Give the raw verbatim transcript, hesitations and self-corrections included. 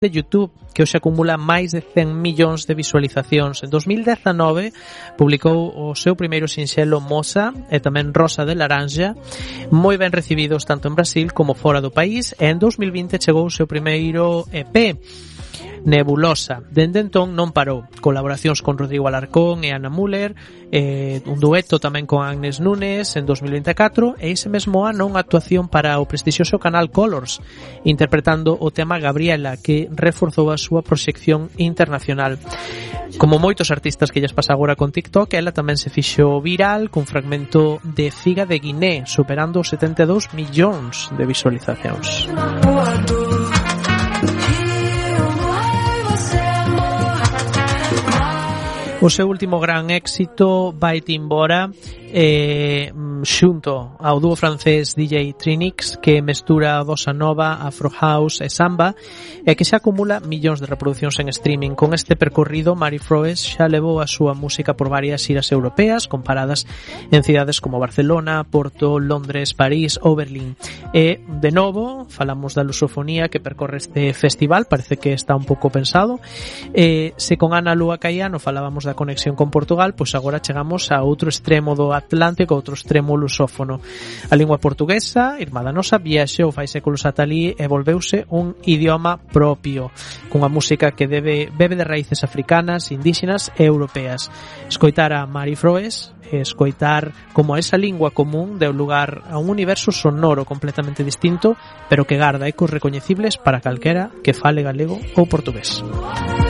de YouTube, que hoxe acumula máis de cen millóns de visualizacións. En dos mil dezanove publicou o seu primeiro sinxelo Moza e tamén Rosa de Laranja, moi ben recibidos tanto en Brasil como fora do país, e en dos mil vinte chegou o seu primeiro E P, Nebulosa. Dende entón non parou. Colaboracións con Rodrigo Alarcón e Ana Müller, eh, un dueto tamén con Agnes Nunes en dos mil vinte e catro, e ese mesmo ano unha actuación para o prestixioso canal Colors, interpretando o tema Gabriela, que reforzou a súa proxección internacional. Como moitos artistas que lles pasa agora con TikTok, ela tamén se fixo viral cun fragmento de Figa de Guiné, superando os setenta e dous millóns de visualizacións. O seu último gran éxito, Vai-te embora, eh, xunto ao dúo francés D J Trinix, que mestura bossa nova, afro house e samba, e que xa acumula millóns de reproduccións en streaming. Con este percorrido, Mari Froes xa levou a súa música por varias xiras europeas, comparadas en cidades como Barcelona, Porto, Londres, París ou Berlín. E, de novo, falamos da lusofonía que percorre este festival, parece que está un pouco pensado. E, se con Ana Lúa Caiano falábamos da conexión con Portugal, pois agora chegamos a outro extremo do Atlántico, outro extremo lusófono. A lingua portuguesa, irmá da nosa, viaxou fai séculos ata ali e volveuse un idioma propio, cunha música que debe, bebe de raíces africanas, indígenas e europeas. Escoitar a Mari Froes, escoitar como esa lingua común deu lugar a un universo sonoro completamente distinto, pero que garda ecos recoñecibles para calquera que fale galego ou portugués.